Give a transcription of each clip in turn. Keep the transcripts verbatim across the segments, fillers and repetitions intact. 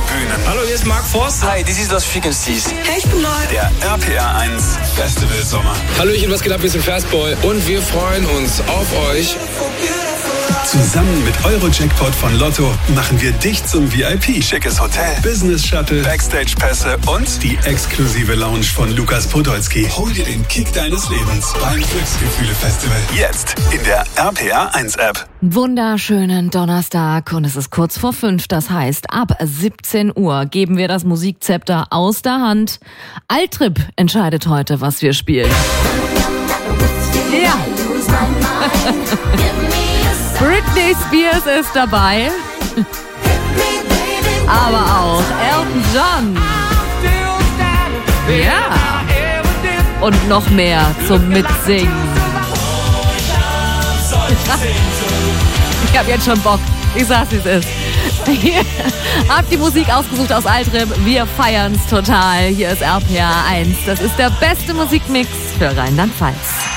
Bühnen. Hallo, hier ist Mark Forster. Hi, this is Los Frequencies. Hey, ich bin Neu. Der R P R eins Festival Sommer. Hallöchen, was geht ab? Wir sind Fastboy und wir freuen uns auf euch. Zusammen mit Euro-Jackpot von Lotto machen wir dich zum V I P. Schickes Hotel, Business-Shuttle, Backstage-Pässe und die exklusive Lounge von Lukas Podolski. Hol dir den Kick deines Lebens beim Glücksgefühle-Festival. Jetzt in der R P R eins App. Wunderschönen Donnerstag und es ist kurz vor fünf. Das heißt, ab siebzehn Uhr geben wir das Musikzepter aus der Hand. Altrip entscheidet heute, was wir spielen. Ja. Britney Spears ist dabei, aber auch Elton John. Ja. Und noch mehr zum Mitsingen. Ich hab jetzt schon Bock. Ich sag's, wie es ist. Habt die Musik ausgesucht aus Altrip. Wir feiern's total. Hier ist R P R eins. Das ist der beste Musikmix für Rheinland-Pfalz.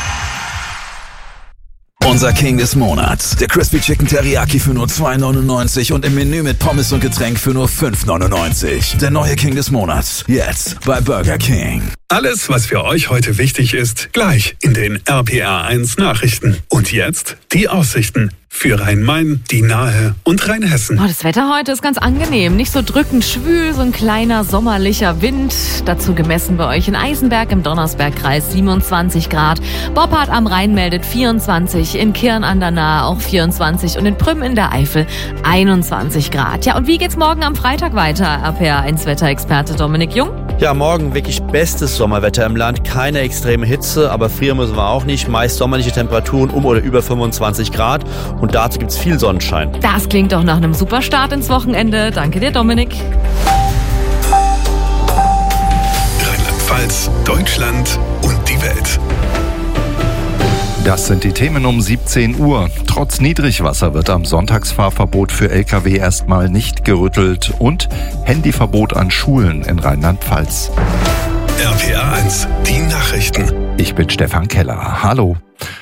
Unser King des Monats. Der Crispy Chicken Teriyaki für nur zwei neunundneunzig und im Menü mit Pommes und Getränk für nur fünf neunundneunzig. Der neue King des Monats. Jetzt bei Burger King. Alles, was für euch heute wichtig ist, gleich in den R P R eins Nachrichten. Und jetzt die Aussichten für Rhein-Main, die Nahe und Rheinhessen. Oh, das Wetter heute ist ganz angenehm. Nicht so drückend schwül, so ein kleiner sommerlicher Wind. Dazu gemessen bei euch in Eisenberg im Donnersbergkreis siebenundzwanzig Grad. Boppard am Rhein meldet vierundzwanzig, in Kirn an der Nahe auch vierundzwanzig und in Prüm in der Eifel einundzwanzig Grad. Ja, und wie geht's morgen am Freitag weiter? R P R eins Wetterexperte Dominik Jung. Ja, morgen wirklich bestes Sommerwetter im Land. Keine extreme Hitze, aber frieren müssen wir auch nicht. Meist sommerliche Temperaturen um oder über fünfundzwanzig Grad. Und dazu gibt's viel Sonnenschein. Das klingt doch nach einem super Start ins Wochenende. Danke dir, Dominik. Rheinland-Pfalz, Deutschland und die Welt. Das sind die Themen um siebzehn Uhr. Trotz Niedrigwasser wird am Sonntagsfahrverbot für L K W erstmal nicht gerüttelt und Handyverbot an Schulen in Rheinland-Pfalz. R P R eins, die Nachrichten. Ich bin Stefan Keller. Hallo.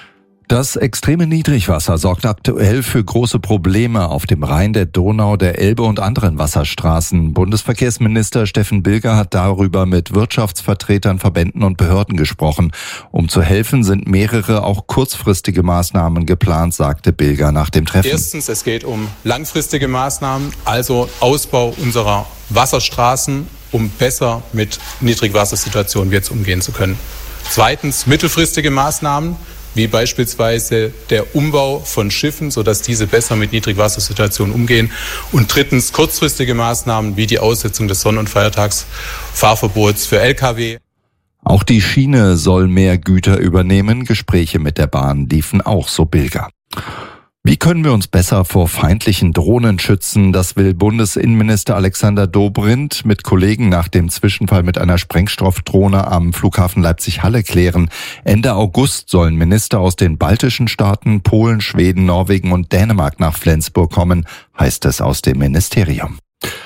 Das extreme Niedrigwasser sorgt aktuell für große Probleme auf dem Rhein, der Donau, der Elbe und anderen Wasserstraßen. Bundesverkehrsminister Steffen Bilger hat darüber mit Wirtschaftsvertretern, Verbänden und Behörden gesprochen. Um zu helfen, sind mehrere auch kurzfristige Maßnahmen geplant, sagte Bilger nach dem Treffen. Erstens, es geht um langfristige Maßnahmen, also Ausbau unserer Wasserstraßen, um besser mit Niedrigwassersituationen jetzt umgehen zu können. Zweitens, mittelfristige Maßnahmen, wie beispielsweise der Umbau von Schiffen, sodass diese besser mit Niedrigwassersituationen umgehen. Und drittens kurzfristige Maßnahmen wie die Aussetzung des Sonn- und Feiertagsfahrverbots für L K W. Auch die Schiene soll mehr Güter übernehmen. Gespräche mit der Bahn liefen auch, so Bilger. Wie können wir uns besser vor feindlichen Drohnen schützen? Das will Bundesinnenminister Alexander Dobrindt mit Kollegen nach dem Zwischenfall mit einer Sprengstoffdrohne am Flughafen Leipzig-Halle klären. Ende August sollen Minister aus den baltischen Staaten, Polen, Schweden, Norwegen und Dänemark nach Flensburg kommen, heißt es aus dem Ministerium.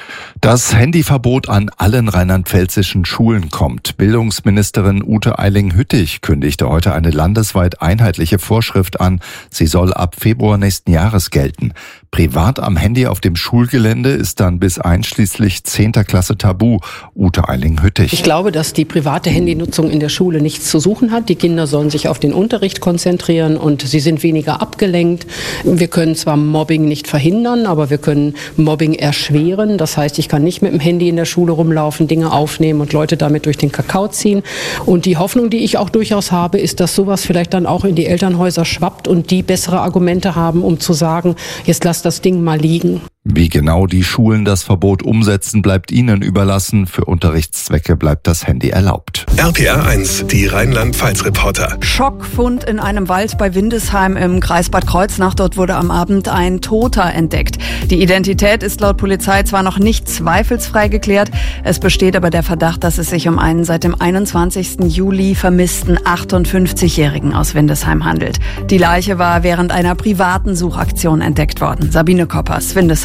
Das Handyverbot an allen rheinland-pfälzischen Schulen kommt. Bildungsministerin Ute Eiling-Hüttich kündigte heute eine landesweit einheitliche Vorschrift an. Sie soll ab Februar nächsten Jahres gelten. Privat am Handy auf dem Schulgelände ist dann bis einschließlich zehnter Klasse tabu. Ute Eiling-Hüttich. Ich glaube, dass die private Handynutzung in der Schule nichts zu suchen hat. Die Kinder sollen sich auf den Unterricht konzentrieren und sie sind weniger abgelenkt. Wir können zwar Mobbing nicht verhindern, aber wir können Mobbing erschweren. Das heißt, ich kann nicht mit dem Handy in der Schule rumlaufen, Dinge aufnehmen und Leute damit durch den Kakao ziehen. Und die Hoffnung, die ich auch durchaus habe, ist, dass sowas vielleicht dann auch in die Elternhäuser schwappt und die bessere Argumente haben, um zu sagen, jetzt lasst das Ding mal liegen. Wie genau die Schulen das Verbot umsetzen, bleibt ihnen überlassen. Für Unterrichtszwecke bleibt das Handy erlaubt. R P R eins, die Rheinland-Pfalz-Reporter. Schockfund in einem Wald bei Windesheim im Kreis Bad Kreuznach. Dort wurde am Abend ein Toter entdeckt. Die Identität ist laut Polizei zwar noch nicht zweifelsfrei geklärt. Es besteht aber der Verdacht, dass es sich um einen seit dem einundzwanzigsten Juli vermissten achtundfünfzigjährigen aus Windesheim handelt. Die Leiche war während einer privaten Suchaktion entdeckt worden. Sabine Koppers, Windesheim.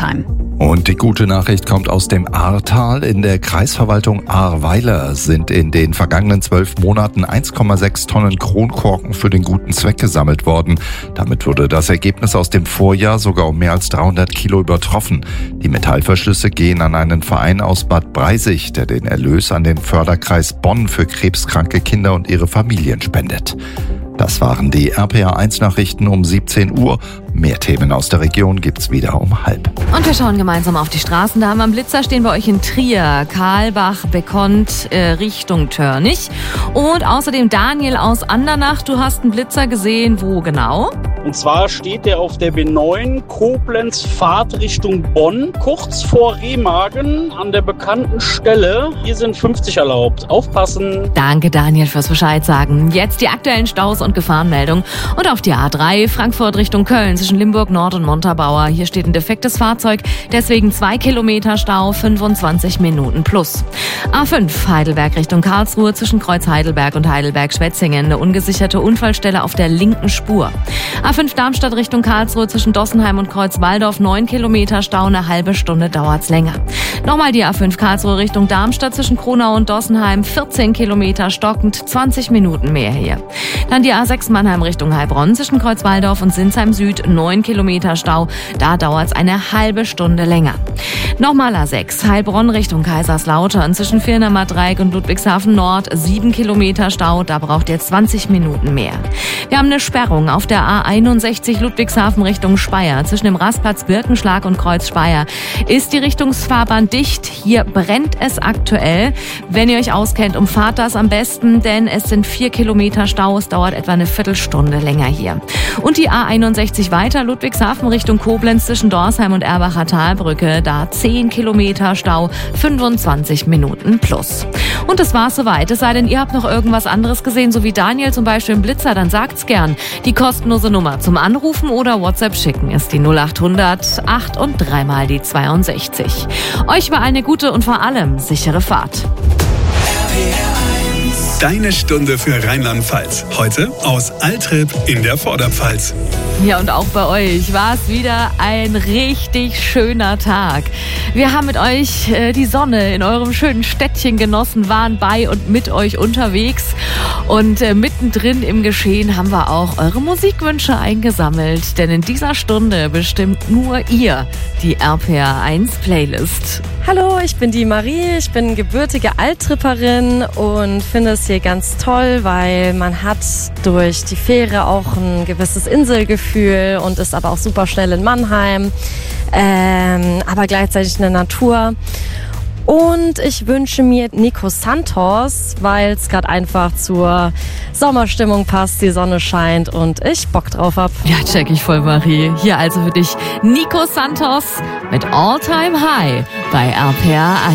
Windesheim. Und die gute Nachricht kommt aus dem Ahrtal. In der Kreisverwaltung Ahrweiler sind in den vergangenen zwölf Monaten eins Komma sechs Tonnen Kronkorken für den guten Zweck gesammelt worden. Damit wurde das Ergebnis aus dem Vorjahr sogar um mehr als dreihundert Kilo übertroffen. Die Metallverschlüsse gehen an einen Verein aus Bad Breisig, der den Erlös an den Förderkreis Bonn für krebskranke Kinder und ihre Familien spendet. Das waren die R P R eins Nachrichten um siebzehn Uhr. Mehr Themen aus der Region gibt's wieder um halb. Und wir schauen gemeinsam auf die Straßen. Da haben wir am Blitzer stehen bei euch in Trier, Karlbach, Bekont, äh, Richtung Törnich. Und außerdem Daniel aus Andernach. Du hast einen Blitzer gesehen. Wo genau? Und zwar steht der auf der B neun Koblenz Fahrt Richtung Bonn, kurz vor Remagen an der bekannten Stelle. Hier sind fünfzig erlaubt. Aufpassen. Danke Daniel fürs Bescheid sagen. Jetzt die aktuellen Staus und Gefahrenmeldung. Und auf die A drei Frankfurt Richtung Köln zwischen Limburg Nord und Montabaur. Hier steht ein defektes Fahrzeug, deswegen zwei Kilometer Stau, fünfundzwanzig Minuten plus. A fünf Heidelberg Richtung Karlsruhe zwischen Kreuz Heidelberg und Heidelberg-Schwetzingen. Eine ungesicherte Unfallstelle auf der linken Spur. A fünf Darmstadt Richtung Karlsruhe zwischen Dossenheim und Kreuz-Walldorf, neun Kilometer Stau, eine halbe Stunde dauert's länger. Nochmal die A fünf Karlsruhe Richtung Darmstadt zwischen Kronau und Dossenheim, vierzehn Kilometer stockend, zwanzig Minuten mehr hier. Dann die A sechs Mannheim Richtung Heilbronn zwischen Kreuz-Walldorf und Sinsheim Süd, neun Kilometer Stau, da dauert's eine halbe Stunde länger. Nochmal A sechs Heilbronn Richtung Kaiserslautern zwischen Firnamer Dreieck und Ludwigshafen Nord, sieben Kilometer Stau, da braucht ihr zwanzig Minuten mehr. Wir haben eine Sperrung auf der A einundsechzig Ludwigshafen Richtung Speyer. Zwischen dem Rastplatz Birkenschlag und Kreuz Speyer ist die Richtungsfahrbahn dicht. Hier brennt es aktuell. Wenn ihr euch auskennt, umfahrt das am besten, denn es sind vier Kilometer Stau. Es dauert etwa eine Viertelstunde länger hier. Und die A einundsechzig weiter Ludwigshafen Richtung Koblenz zwischen Dorsheim und Erbacher Talbrücke. Da zehn Kilometer Stau, fünfundzwanzig Minuten plus. Und das war's soweit. Es sei denn, ihr habt noch irgendwas anderes gesehen, so wie Daniel zum Beispiel im Blitzer, dann sagt's gern. Die kostenlose Nummer zum Anrufen oder WhatsApp schicken ist die null acht hundert acht und dreimal die zweiundsechzig. Euch war eine gute und vor allem sichere Fahrt. Deine Stunde für Rheinland-Pfalz. Heute aus Altrip in der Vorderpfalz. Ja, und auch bei euch war es wieder ein richtig schöner Tag. Wir haben mit euch äh, die Sonne in eurem schönen Städtchen genossen, waren bei und mit euch unterwegs. Und äh, mittendrin im Geschehen haben wir auch eure Musikwünsche eingesammelt. Denn in dieser Stunde bestimmt nur ihr die R P R eins Playlist. Hallo, ich bin die Marie, ich bin gebürtige Alttripperin und finde es hier ganz toll, weil man hat durch die Fähre auch ein gewisses Inselgefühl und ist aber auch super schnell in Mannheim, ähm, aber gleichzeitig in der Natur. Und ich wünsche mir Nico Santos, weil es gerade einfach zur Sommerstimmung passt, die Sonne scheint und ich Bock drauf hab. Ja, check ich voll, Marie. Hier also für dich Nico Santos mit All Time High bei R P R eins.